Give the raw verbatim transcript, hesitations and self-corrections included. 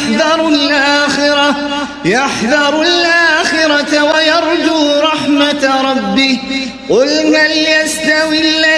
يحذر الآخرة يحذر الآخرة ويرجو رحمة ربه قل هل يستوي